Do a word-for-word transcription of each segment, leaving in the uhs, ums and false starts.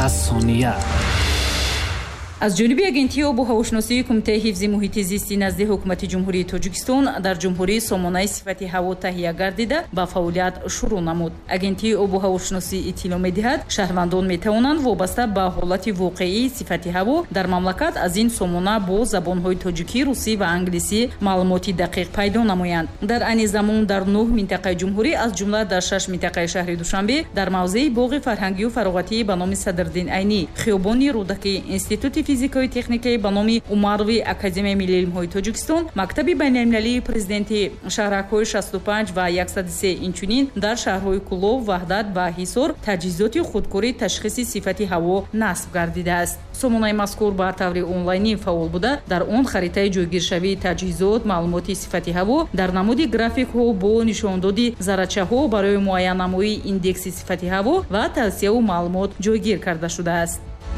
شصت ثانیه. از جانب اگنتی آب و هواشناسی کمیته حفظ محیط زیستی نزد حکومت جمهوری تاجیکستان در جمهوری سامانه صفت هوا تهیه گردیده به فعالیت شروع نمود. اگنتی آب و هواشناسی اطلاع می‌دهد شهروندان می‌توانند وابسته به حالت واقعی صفت هوا در مملکت از این سامانه با زبان‌های تاجیکی، روسی و انگلیسی معلوماتی دقیق پیدا نمایند. در عین زمان در نه منطقه جمهوری از جمله در شش منطقه شهر دوشنبه در موضع باغ فرهنگی و فراغتی به نام صدرالدین عینی، خیابان رودکی، انستیتوت فیزیکای تکنیکی به نام عمروی اکادمی ملی علم‌های تاجیکستان، مکتب بین‌المللی پرزیدنتی شهرک‌های شصت و پنج و صد و سه اینچنین در شهرهای کلو، وحدت و حصار تجهیزات خودکاری تشخیص صفت هوا نصب گردیده است. سامانه مذکور با طور آنلاینی فعال بوده در آن خریطه جایگیرشوی تجهیزات معلومات صفت هوا در نمود گرافیک ها با نشاندادی ذره‌چه ها برای معاینه نمایی ایندکس صفت هوا و توصیه و معلومات جایگیر کرده شده است.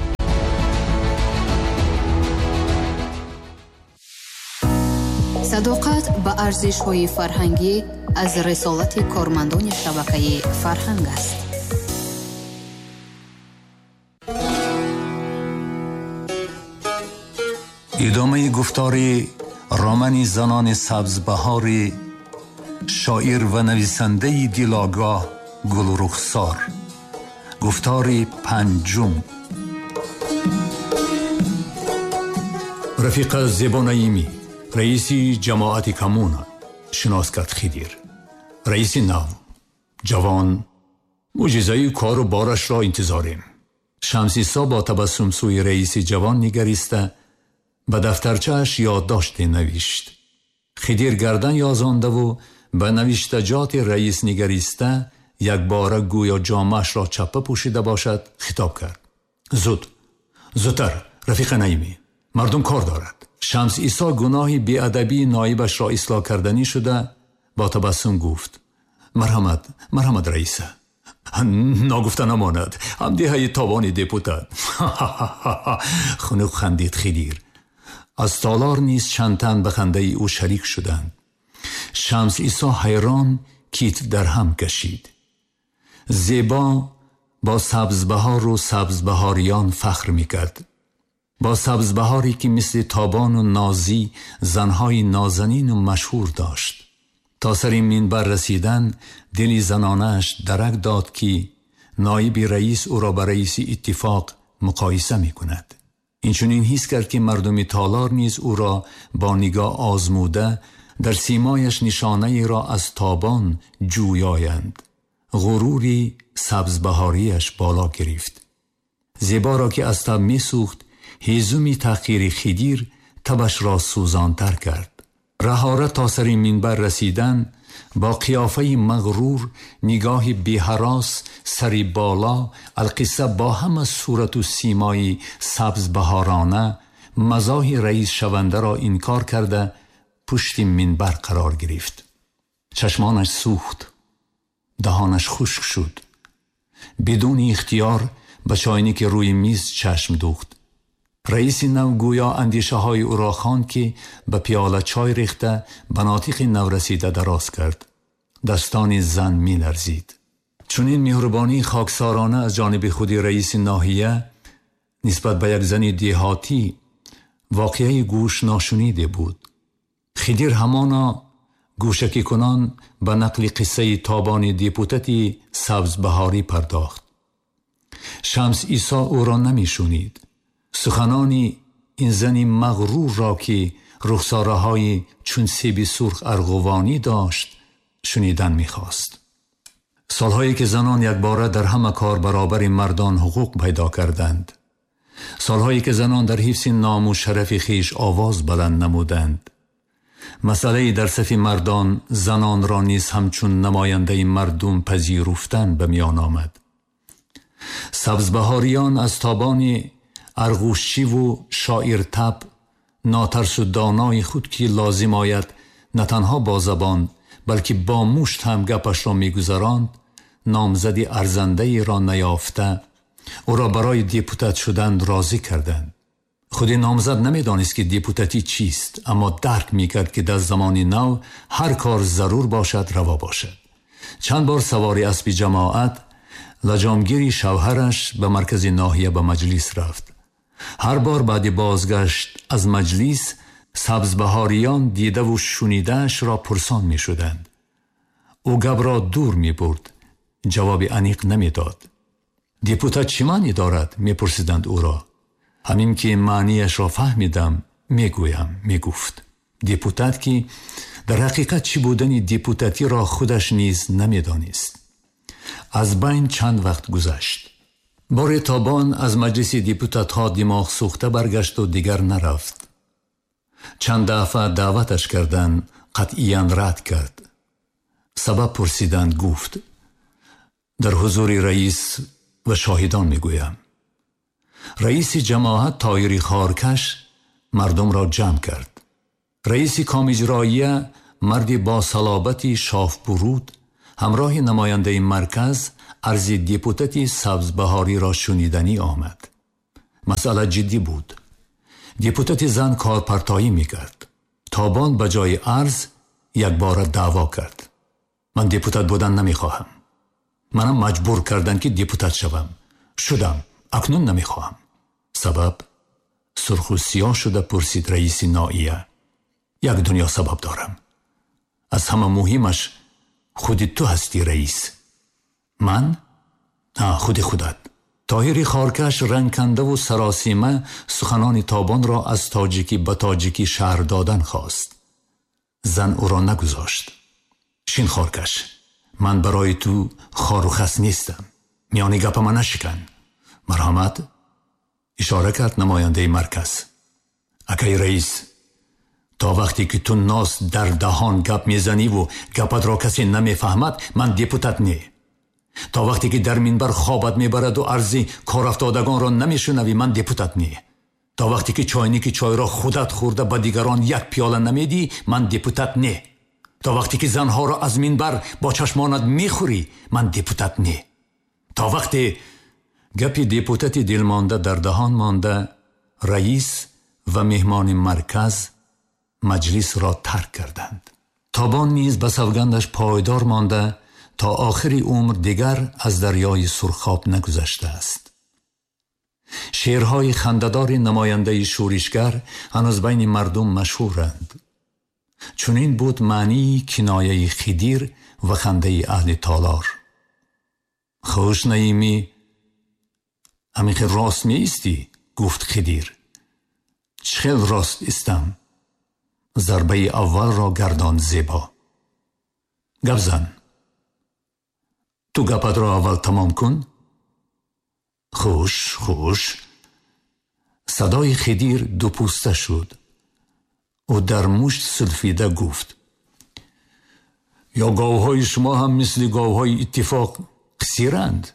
صداقت به ارزش‌های فرهنگی از رسالت کارمندان شبکه فرهنگ است. ادامه گفتار رمان زنان سبزبهار شاعر و نویسنده دلآگاه گل رخسار. گفتار پنجم. رفیق زیبا نعیمی رئیس جماعت کمونا شناس کرد خدیر. رئیس نو جوان معجزه کار و بارش را انتظاریم. شمس عیسی با تبسم سوی رئیس جوان نگریسته به دفترچه‌اش یادداشت نوشت. خدیر گردن یازانده و به نوشتجات رئیس نگریسته یک باره گویا جامه‌اش را چپه پوشیده باشد خطاب کرد. زود زودتر رفیق نعیمی، مردم کار دارد. شمس عیسی گناه بی‌ادبی نایبش را اصلاح کردنی شده با تبسم گفت مرحمت مرحمت رئیسه، ناگفته نماند همدیه تاوان دیپوتات. خنک خندید خدیر. از تالار نیز چند تن به خنده او شریک شدند. شمس عیسی حیران کیف در هم کشید. زیبا با سبزبهار و سبزبهاریان فخر میکرد. با سبزبهاری که مثل تابان و نازی زنهای نازنین و مشهور داشت. تا سر این منبر رسیدن دلی زنانش درک داد که نایب رئیس او را به رئیس اتفاق مقایسه می کند. اینچنین حس کرد که مردم تالار نیز او را با نگاه آزموده در سیمایش نشانه را از تابان جویایند. غروری سبزبهاریش بالا گرفت. زیبا را که از تب می سوخت هیزومی تحقیر خدیر تبش را سوزانتر کرد. رهاره تا سر منبر رسیدن با قیافه مغرور، نگاه بی‌هراس، سری بالا، القصه با همه صورت و سیمای سبز بهارانه مزاح رئیس شونده را انکار کرده پشت منبر قرار گرفت. چشمانش سوخت، دهانش خشک شد. بدون اختیار به چاینی که روی میز چشم دوخت. رئیس نو گویا اندیشه های او را خواند که به پیاله چای ریخته به ناطق نو رسیده دراز کرد. دستان زن می لرزید. چون این مهربانی خاکسارانه از جانب خودی رئیس ناحیه نسبت به یک زن دیهاتی واقعی گوش ناشنیده بود. خدیر همانا گوشکی کنان به نقل قصه تابان دیپوتتی سبزبهاری پرداخت. شمس عیسی او را نمی شنید. سخنانی این زنی مغرور را که رخساره های چون سیب سرخ ارغوانی داشت شنیدن می‌خواست. سالهایی که زنان یک باره در همه کار برابر مردان حقوق پیدا کردند. سالهایی که زنان در حفظ نام و شرف خیش آواز بلند نمودند. مسئله در صف مردان زنان را نیز همچون نماینده مردم پذیرفتن به میان آمد. سبزبهاریان از تابان ارغوشچی و شاعر تب ناترس و دانای خود که لازم آید نه تنها با زبان بلکه با مشت هم گپش را میگذراند، نامزدی ارزنده را نیافته او را برای دیپوتات شدن راضی کردند. خود نامزد نمیدانست که دیپوتاتی چیست، اما درک میکرد که در زمان نو هر کار ضرور باشد روا باشد. چند بار سواری اسب جماعت لجامگیری شوهرش به مرکز ناحیه به مجلس رفت. هر بار بعد بازگشت از مجلس سبزبهاریان دیده و شنیدهش را پرسان می شدند. او گپ را دور می برد. جواب انیق نمی داد. دیپوتات چه معنی دارد؟ می پرسیدند او را. همین که معنیش را فهمیدم می گویم می گفت. دیپوتات که در حقیقت چی بودن دیپوتاتی را خودش نیز نمی دانست. از بین چند وقت گذشت. بار تابان از مجلس دیپوتات ها دماغ سوخته برگشت و دیگر نرفت. چند دفعه دعوتش کردن، قطعیاً رد کرد. سبب پرسیدند، گفت در حضور رئیس و شاهدان می گویم. رئیس جماعت طاهری خارکش مردم را جمع کرد. رئیس کام اجراییه مردی با صلابتی شاف برود همراه نماینده مرکز عرض دیپوتاتی سبزبهاری را شنیدنی آمد. مسئله جدی بود. دیپوتات زن کارپرتایی می کرد. تابان به جای عرض یک بار دعوا کرد. من دیپوتات بودن نمی خواهم. منم مجبور کردن که دیپوتات شوم. شدم. اکنون نمی خواهم. سبب؟ سرخ و سیاه شده پرسید رئیس ناحیه. یک دنیا سبب دارم. از همه مهمش خودی تو هستی رئیس. من؟ نه، خودی خودت. طاهری خارکش رنگ کنده و سراسیمه سخنان تابان را از تاجیکی به تاجیکی شهر دادن خواست. زن او را نگذاشت. شین خارکش، من برای تو خار و خس نیستم. میانی گپ من نشکن. مرحمت؟ اشاره کرد نماینده مرکز. اکی رئیس، تا وقتی که تو ناس در دهان گپ میزنی و گپت را کسی نمیفهمد من دیپوتات نی. تا وقتی که در منبر خوابت میبرد و عرضی کار افتادگان را نمیشنوی من دیپوتات نی. تا وقتی که چاینکی چای را خودت خورده به دیگران یک پیاله نمیدی من دیپوتات نی. تا وقتی که زنها را از منبر با چشمانت میخوری من دیپوتات نی. تا وقتی گپی دیپوتاتی دلمانده در دهان مانده رئیس و مهمان مرکز مجلس را ترک کردند. تابان نیز به سوگندش پایدار مانده تا آخری عمر دیگر از دریای سرخاب نگذشته است. شعرهای خنده‌دار نماینده شورشگر هنوز بین مردم مشهورند. چنین بود معنی کنایه خدیر و خنده اهل تالار. خوش نیمی همین که راست می استی؟ گفت خدیر. چخیل راست استم. ضربه اول را گردان زیبا. گپ زن. تو گپت را اول تمام کن. خوش خوش. صدای خدیر دو پوسته شد. او در مشت سلفیده گفت یا گاوهای شما هم مثل گاوهای اتفاق قصیرند.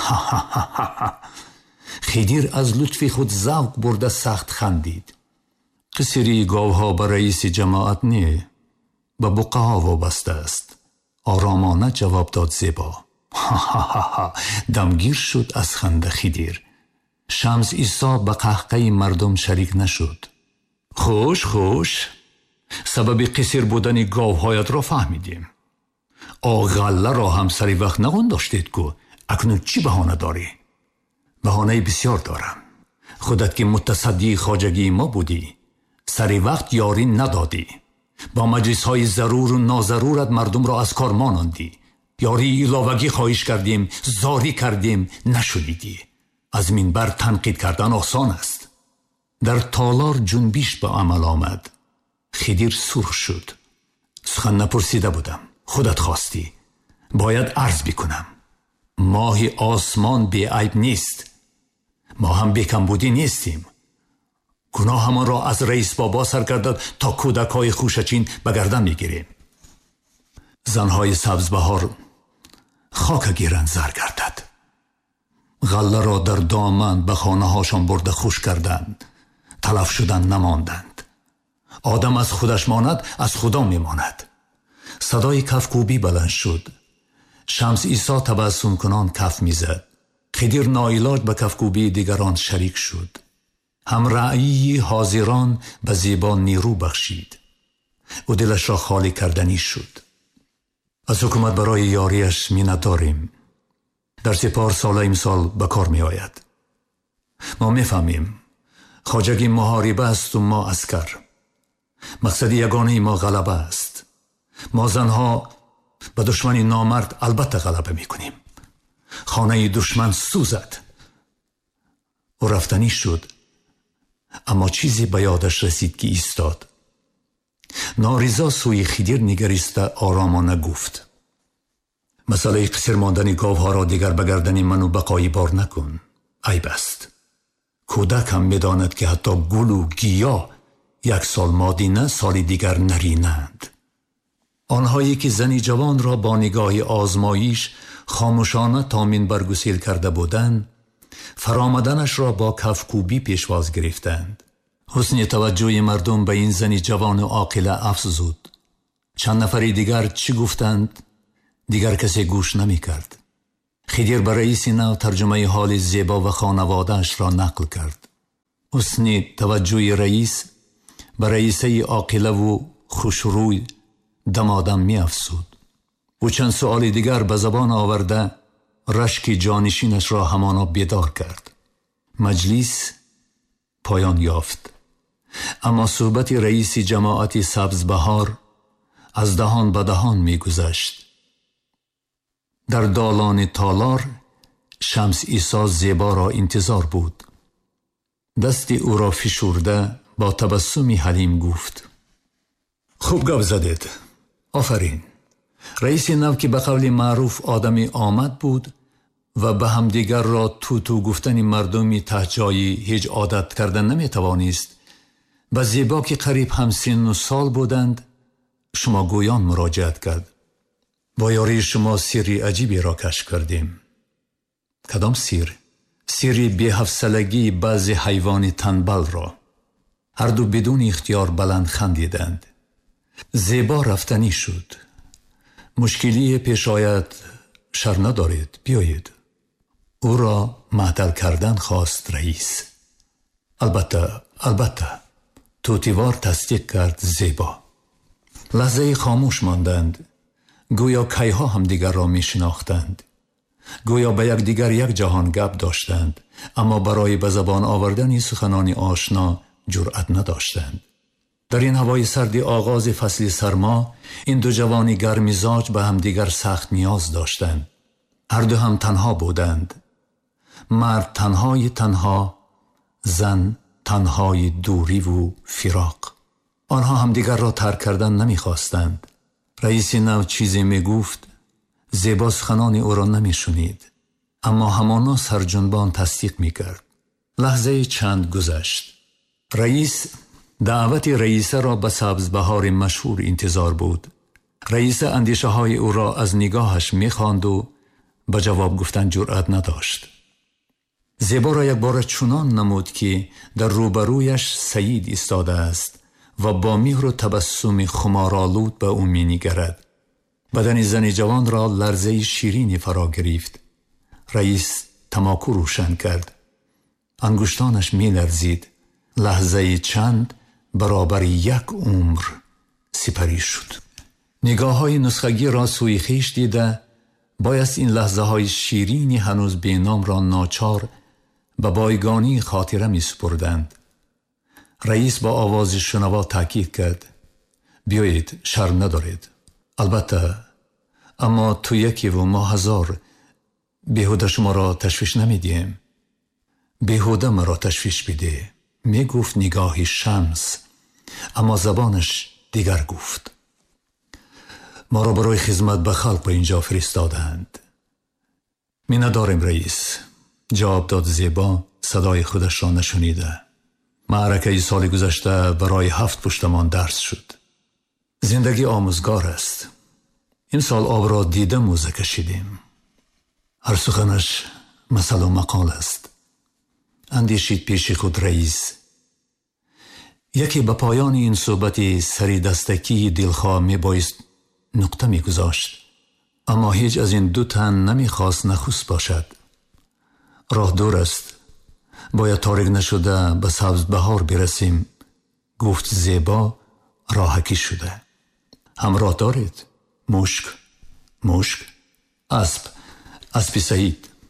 خدیر از لطف خود ذوق برده سخت خندید. قصیری گاوها به رئیس جماعت نه، به بقه ها وابسته است. آرامانه جواب داد زیبا. دمگیر شد از خنده خدیر. شمس عیسی به قهقه مردم شریک نشد. خوش خوش. سبب قصیر بودن گاوهایت را فهمیدیم. آغله را هم سری وقت نگون داشتید که اکنون چی بهانه داری؟ بهانه بسیار دارم. خودت که متصدی خواجگی ما بودی سری وقت یاری ندادی. با مجلس های ضرور و ناضرورت مردم را از کار مانندی. یاری علاوگی خواهش کردیم، زاری کردیم، نشدیدی. از منبر تنقید کردن آسان است. در تالار جنبیش به عمل آمد. خدیر سرخ شد. سخن نپرسیده بودم. خودت خواستی. باید عرض بکنم. ماه آسمان بی عیب نیست. ما هم بیکم بودی نیستیم. گناه همان را از رئیس بابا سر کردد تا کودکای خوشچین به گردن میگیریم. زنهای سبزبهار خاک گیرن زر گردد. غله را در دامن به خانه هاشان برده خوش کردند. تلف شدن نماندند. آدم از خودش ماند از خدا میماند. صدای کفکوبی بلند شد. شمس عیسی تبسم کنان کف میزد. خدیر ناعلاج به کفکوبی دیگران شریک شد. هم رعیی حاضران به زیبا نیرو بخشید. او دلش را خالی کردنی شد. از حکومت برای یاریش می نداریم. در سپاه سال امسال به کار می آید. ما می فهمیم خواجگی محاربه است و ما عسکر. مقصد یگانه ما غلبه است. ما زنها به دشمن نامرد البته غلبه می کنیم. خانه دشمن سوزد. او رفتنی شد، اما چیزی به یادش رسید که ایستاد. ناریزا سوی خدیر نگریسته آرامانه گفت: مسئله قصر ماندن گاوها را دیگر به گردن منو بقایی بار نکن. عیب است. کودک هم می‌داند که حتی گل و گیا یک سال مادی نه سال دیگر نرینند. آنهایی که زنی جوان را با نگاه آزمایش خاموشانه تامین برگسیل کرده بودند، فرامدنش را با کفکوبی پیشواز گرفتند. حسن توجه مردم به این زنی جوان و عاقله افزود. چند نفری دیگر چی گفتند دیگر کسی گوش نمی کرد. خدیر به رئیس نو ترجمه حال زیبا و خانوادهش را نقل کرد. حسن توجه رئیس به رئیسه عاقله و خوشروی دمادم می افزود. او چند سؤال دیگر به زبان آورده رشک جانشینش را همانا بیدار کرد. مجلس پایان یافت، اما صحبت رئیس جماعت سبزبهار از دهان به دهان می گذشت. در دالان تالار شمس عیسی زیبا را انتظار بود. دست او را فشرده با تبسمی حلیم گفت: خوب گپ زدید. آفرین. رئیس نو که به قول معروف آدمی آمد بود و به همدیگر را تو تو گفتن مردمی ته جایی هیچ عادت کردن نمی توانست. به زیبا که قریب همسن و سال بودند شما گویان مراجعت کرد. با یاری شما سیری عجیبی را کشف کردیم. کدام سیر؟ سیری بی حوصلگی بعضی حیوان تنبل را. هر دو بدون اختیار بلند خندیدند. زیبا رفتنی شد. مشکلی پیش آید شر ندارید، بیایید. او را معطل کردن خواست رئیس. البته البته توتیوار تصدیق کرد زیبا. لحظه خاموش ماندند. گویا کیها هم دیگر را می شناختند. گویا به یک دیگر یک جهان گپ داشتند، اما برای به زبان آوردن سخنان آشنا جرأت نداشتند. در این هوای سردی آغاز فصل سرما این دو جوانی گرمیزاج به هم دیگر سخت نیاز داشتند. هر دو هم تنها بودند. مرد تنهای تنها، زن تنهای دوری و فراق. آنها هم دیگر را ترک کردن نمی خواستند. رئیس نو چیزی می گفت، زیبا سخنان او را نمی شنید، اما همانا سرجنبان تصدیق می کرد. لحظه چند گذشت. رئیس دعوت رئیس را به سبزبهار مشهور انتظار بود. رئیس اندیشه های او را از نگاهش می خواند و به جواب گفتن جرأت نداشت. زیبا را یک بار چنان نمود که در روبرویش سعید ایستاده است و با مهر و تبسم خمارآلود به او می نگرد. بدن زن جوان را لرزه شیرینی فرا گرفت. رئیس تماکو روشن کرد. انگشتانش می لرزید. لحظه چند برابر یک عمر سپری شد. نگاه های نسخگی را سوی خویش دیده بایست این لحظه های شیرینی هنوز به نام را ناچار به بایگانی خاطره می سپردند. رئیس با آواز شنوا تاکید کرد: بیایید، شر ندارید. البته اما تو یکی و ما هزار. بیهوده شما را تشویش نمی دیم. بیهوده مرا تشویش بده. می گفت نگاهی شمس، اما زبانش دیگر گفت. ما را برای خدمت به خلق به اینجا فرستادند. می نداریم رئیس، جواب داد زیبا صدای خودش را نشنیده. معرکه سال گذشته برای هفت پشتمان درس شد. زندگی آموزگار است. این سال آب را دیده موزه کشیدیم. هر سخنش مثل و مقال است. اندیشید پیش خود رئیس. یکی به پایان این صحبت سری دستکی دلخواه می بایست نقطه می گذاشت، اما هیچ از این دو تن نمی خواست نخست باشد. راه دور است، باید تاریک نشده به سبز بهار برسیم. گفت زیبا راهکی شده. همراه دارید؟ مشک مشک اسب اسب سعید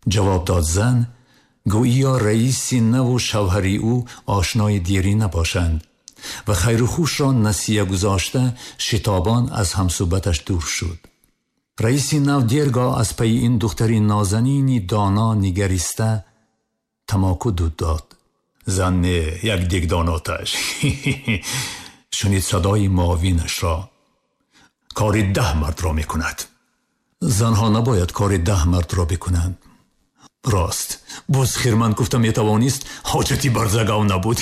جواب داد زن گویا رئیسی نو و شوهری او آشنای دیری نباشند و خیر و خوش را نسیه گذاشته شتابان از همصحبتش دور شد. رئیسی نو دیرگاه از پی این دختری نازنینی دانا نگریسته تماکو دود داد. زن یک دیگ داناتش شنید صدای معاونش را. کاری ده مرد را میکند. زنها نباید کاری ده مرد را بکنند. راست باز خیرمند گفتم میتوانیست حاجتی برزگاو نبود.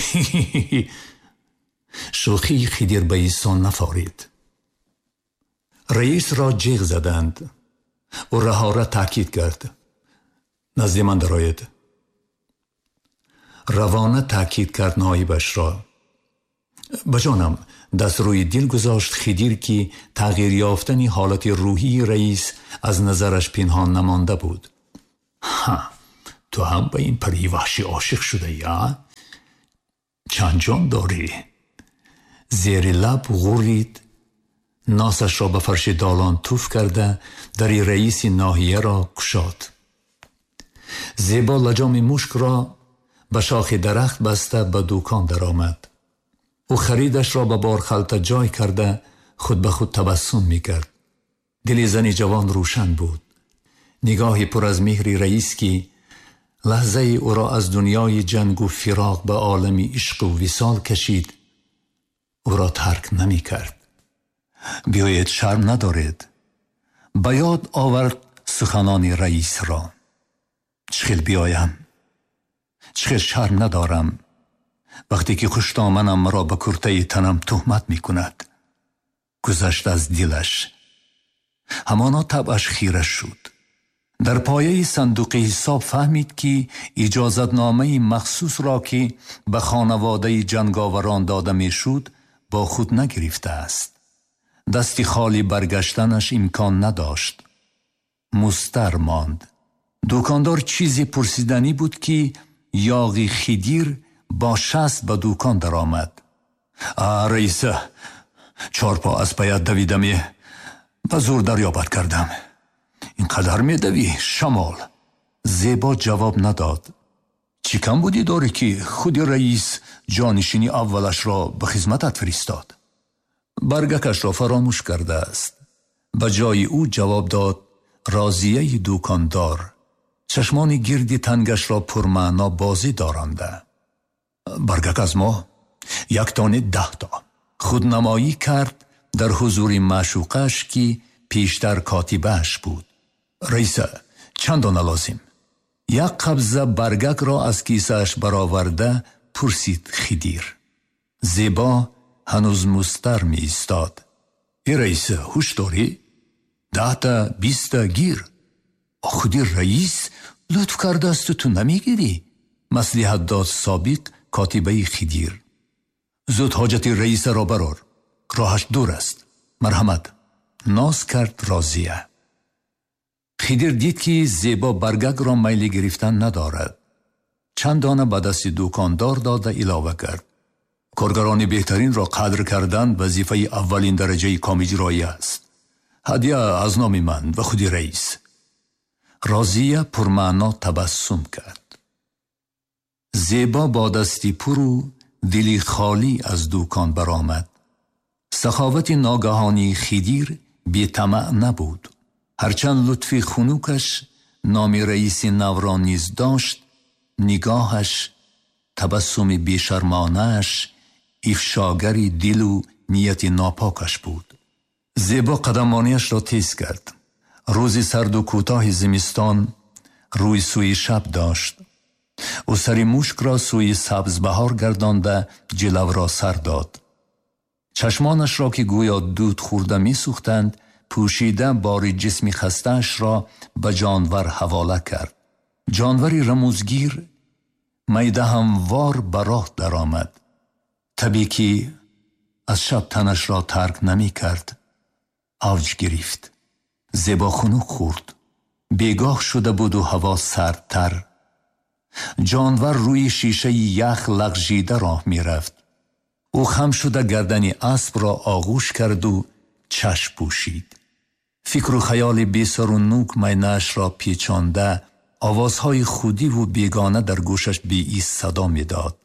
شوخی خیدیر به ایسان نفارید. رئیس را جیغ زدند و رها را تاکید کرد. نزد من درآید. روانه تاکید کرد نایبش را. بجانم دست روی دل گذاشت خیدیر که تغییر یافتنی حالت روحی رئیس از نظرش پنهان نمانده بود. ها تو هم به این پری وحشی عاشق شده یا؟ چند جان داری؟ زیر لب غورید، ناسش را به فرش دالان توف کرده در رئیس ناحیه را کشاد. زیبا لجام مشک را به شاخ درخت بسته به دکان در آمد. او خریدش را به بارخلطه جای کرده خود به خود تبسم می کرد. دل زن جوان روشن بود. نگاهی پر از مهر رئیس که لحظه او را از دنیای جنگ و فراق به عالم عشق و وصال کشید او را ترک نمی کرد. بیایید شرم ندارید. به یاد آورد سخنان رئیس را. چخیل بیایم. چخیل شرم ندارم وقتی که خوشدامنم مرا به کرته تنم تهمت می کند. گذشت از دلش. همانا طبعش خیره شد. در پایه صندوق حساب فهمید که اجازت نامه مخصوص را که به خانواده جنگاوران داده می شد با خود نگرفته است. دستی خالی برگشتنش امکان نداشت. مستر ماند. دکاندار چیزی پرسیدنی بود که یاغی خیدیر با شست به دکان در آمد. آه رئیسه چار پا از پایت دویدمی به زور دریابت کردم. اینقدر می دوی شمال. زیبا جواب نداد. چی کم بودی داری که خودی رئیس جانشینی اولش را به خدمتت فرستاد؟ برگکش را فراموش کرده است. به جای او جواب داد راضیه دکاندار. چشمان گردی تنگش را پرمعنا بازی دارنده. برگک از ما یک تانه ده تا خودنمایی کرد در حضور معشوقش که پیشتر کاتبش بود. رئیسه چند دانه لازم؟ یک قبضه برگک را از کیسهش برآورده پرسید خیدیر. زیبا هنوز مستر می ایستاد. ای رئیسه هوش داری؟ ده تا بیست تا گیر. خودی رئیس لطف کرده است تو نمیگیری؟ مصلحت داد سابق کاتبه خیدیر. زود حاجت رئیس را برار. راهش دور است. مرحمت. ناز کرد راضیه. خیدیر دید که زیبا برگک را میل گرفتن ندارد. چند دانه به دست دکاندار داده علاوه کرد. کارگران بهترین را قدر کردن وظیفه اولین درجه کامیجرایی است. هدیه از نام من و خودی رئیس. راضیه پرمعنا تبسم کرد. زیبا با دستی پرو دلی خالی از دکان برآمد. سخاوت ناگهانی خیدیر بی طمع نبود. هرچند لطفی خنوکش نام رئیس نو نیز داشت، نگاهش، تبسم بیشرمانش افشاگری دل و نیت ناپاکش بود. زیبا قدمانیش را تیز کرد. روزی سرد و کوتاه زمستان روی سوی شب داشت. او سری مشک را سوی سبز بهار گردانده جلو را سر داد. چشمانش را که گویا دود خورده می سوختند پوشیده باری جسمی خسته‌اش را به جانور حواله کرد. جانوری رموزگیر میده هموار به راه در آمد. طبیعی که از شب تنش را ترک نمی کرد. اوج گرفت. زیبا خنک خورد. بیگاه شده بود و هوا سردتر. جانور روی شیشه یخ لغزیده راه می رفت. او خم شده گردن اسب را آغوش کرد و چشم پوشید. فکر و خیال بی سر و نوک مینه‌اش را پیچانده آوازهای خودی و بیگانه در گوشش بی ایست صدا می داد.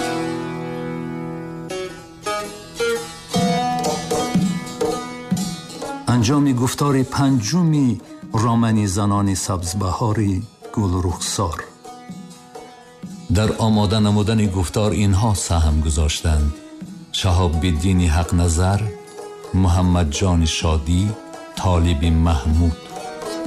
انجام گفتار پنجمی رامنی زنان سبزبهاری گل رخسار. در آماده نمودن گفتار اینها سهم گذاشتند: شهاب الدین حق نظر، محمد جان شادی، طالب محمود.